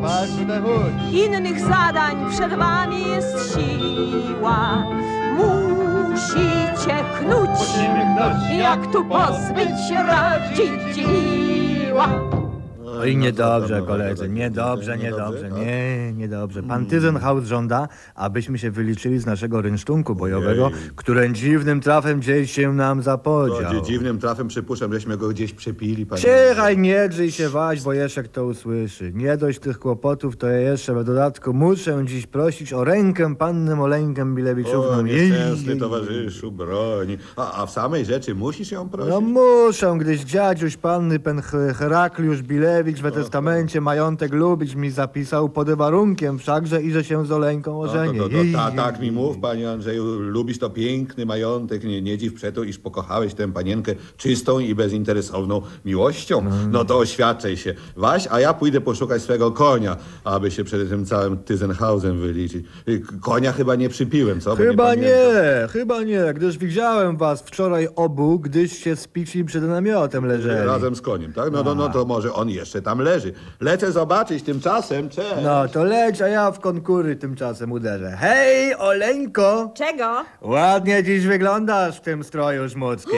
Patrz tutaj, chodź. Innych zadań przed wami jest siła. Musicie knuć, jak tu pozbyć się radzidziła. Oj, niedobrze, koledzy, niedobrze. Niedobrze. Pan Tyzenhaus żąda, abyśmy się wyliczyli z naszego rynsztunku bojowego, który dziwnym trafem gdzieś się nam zapodział. Dziwnym trafem przypuszczam, żeśmy go gdzieś przepili, panie. Ciechaj, nie drzyj się waś, bo jeszcze kto usłyszy. Nie dość tych kłopotów, to ja jeszcze w dodatku muszę dziś prosić o rękę panny Moleńkę Bilewiczówną. O, nieszczęsny towarzyszu, broń. A w samej rzeczy musisz ją prosić? No muszę, gdyż dziadziuś panny pen Herakliusz Bilewicz we testamencie majątek lubić mi zapisał pod warunkiem wszakże i że się z Oleńką ożeni. Tak mi mów, panie Andrzeju, lubisz to piękny majątek, nie dziw przeto, iż pokochałeś tę panienkę czystą i bezinteresowną miłością. No to oświadczaj się, waś, a ja pójdę poszukać swego konia, aby się przed tym całym Tyzenhausem wyliczyć. Konia chyba nie przypiłem, co? Bo Chyba nie, gdyż widziałem was wczoraj obu, gdyś się spici przed namiotem leżeli. Razem z koniem, tak? No to może on jeszcze tam leży. Lecę zobaczyć tymczasem, cześć. No to leć, a ja w konkury tymczasem uderzę. Hej, Oleńko! Czego? Ładnie dziś wyglądasz w tym stroju żmudzkim.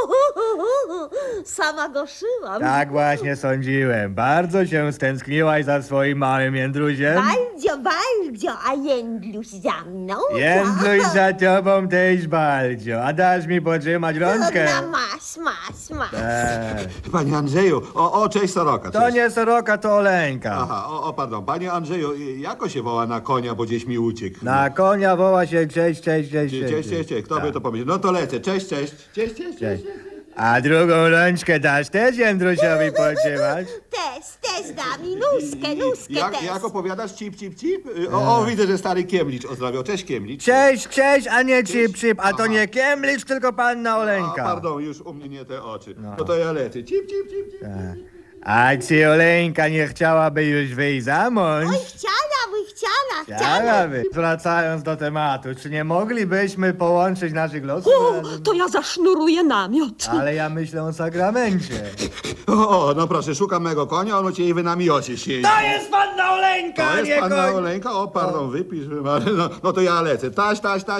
Sama go szyłam. Tak właśnie sądziłem. Bardzo się stęskniłaś za swoim małym Jędruziem. Bardzo, a Jędluś za mną? Jędruś za tobą też bardzo. A dasz mi potrzymać rączkę? Dobra, masz. Panie Andrzeju, cześć Soroka. To Cześć. nie Soroka, to Oleńka. Aha, pardon. Panie Andrzeju, jako się woła na konia, bo gdzieś mi uciekł? Na konia woła się cześć. Cześć. Kto by to powiedział? No to lecę. Cześć. A drugą rączkę dasz też Jędrusiowi potrzymać? Też da mi nuskę Jak opowiadasz? Cip. Widzę, że stary Kiemlicz ozdrawiał. Cześć Kiemlicz. Cześć, a nie cip, a to nie Kiemlicz, tylko panna Oleńka. Pardon, już u mnie nie te oczy. No to ja lecę. Cip. A ci Oleńka nie chciałaby już wyjść za mąż? Oj, chciała. Chciałaby. Wracając do tematu, czy nie moglibyśmy połączyć naszych losów? To ja zasznuruję namiot. Ale ja myślę o sakramencie. No proszę, szukam mego konia, on u ciebie w namiocie siedzi. To jest panna Oleńka, To a jest nie panna koń. Oleńka? Pardon, wypisz. No to ja lecę. Taś.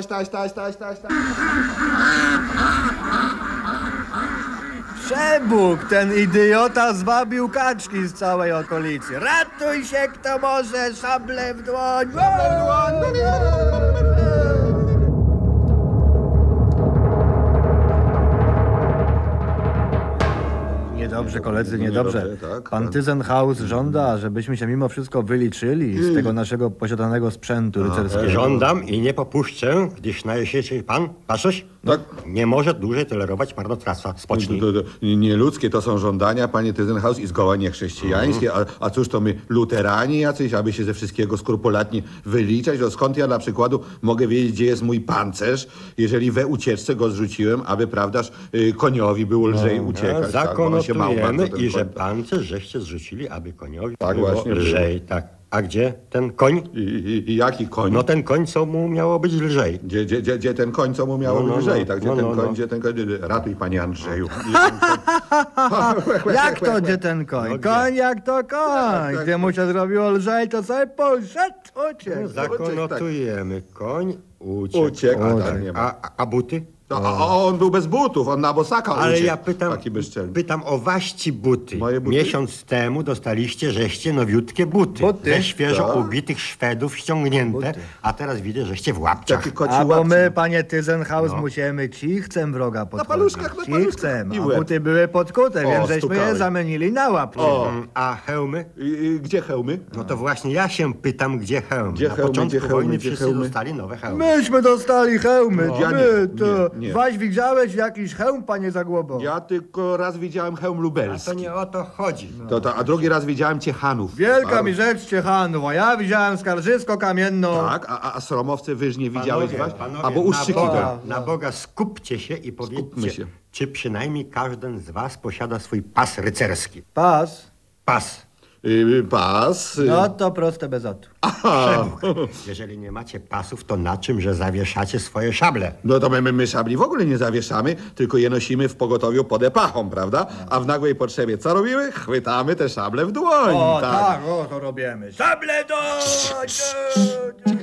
Przebóg, ten idiota zwabił kaczki z całej okolicy. Ratuj się, kto może, szable w dłoń. Niedobrze, koledzy, niedobrze. Tak. Pan Tyzenhaus żąda, żebyśmy się mimo wszystko wyliczyli z tego naszego posiadanego sprzętu rycerskiego. Żądam i nie popuszczę, gdyż na jesiecie pan, patrzysz? Tak. Nie może dłużej tolerować marnotrawstwa. Spocznij. Nieludzkie to są żądania, panie Tyzenhaus, i zgoła niechrześcijańskie. A cóż to my, luterani jacyś, aby się ze wszystkiego skrupulatnie wyliczać? No skąd ja dla przykładu mogę wiedzieć, gdzie jest mój pancerz, jeżeli we ucieczce go zrzuciłem, aby, prawdaż, koniowi było lżej uciekać. Zakonotujemy i że pancerz żeście zrzucili, aby koniowi Tak było właśnie lżej. Tak. A gdzie ten koń? I jaki koń? No ten koń, co mu miało być lżej. Gdzie ten koń, co mu miało być lżej? Tak, gdzie ten koń? Ratuj, panie Andrzeju. Jak to, gdzie ten koń? Koń jak to koń. Gdy mu się zrobiło lżej, to sobie poszedł, uciekł. Zakonotujemy. Koń uciekł. Nie ma. A buty? A on był bez butów, on na bosaka Ale uciekł. ja pytam o waści buty. Moje buty? Miesiąc temu dostaliście żeście nowiutkie buty. Ze świeżo ubitych Szwedów ściągnięte, a teraz widzę, żeście w łapciach. Taki koci A bo łapci. my, panie Tyzenhaus, musimy cichcem wroga podchodzić. paluszkach. Cichcem, I a łeb. buty były podkute, więc żeśmy je stukałeś. zamienili na łapcie. A hełmy? Gdzie hełmy? No to właśnie ja się pytam, gdzie hełmy. Gdzie Na hełmy, początku gdzie hełmy, wojny gdzie wszyscy hełmy? dostali nowe hełmy. Myśmy dostali hełmy, Ja my, nie, to. nie. Waś widziałeś jakiś hełm, panie Zagłobo? Ja tylko raz widziałem hełm A lubelski. to nie o to chodzi. A drugi raz widziałem Ciechanów. Wielka mi rzecz Ciechanów, a ja widziałem skarżysko kamienną. Tak, a Sromowce Wyżnie widziałeś was? Panowie, Albo Ustrzyki. na Boga skupcie się i Skupmy powiedzcie, się. czy przynajmniej każdy z was posiada swój pas rycerski. Pas. Pas. Pas. No to proste bez otu. Aha. Jeżeli nie macie pasów, to na czymże zawieszacie swoje szable? No to my szabli w ogóle nie zawieszamy, tylko je nosimy w pogotowiu pod epachą, prawda? A w nagłej potrzebie co robimy? Chwytamy te szable w dłoń. O, tak, o, to robimy. Szable do!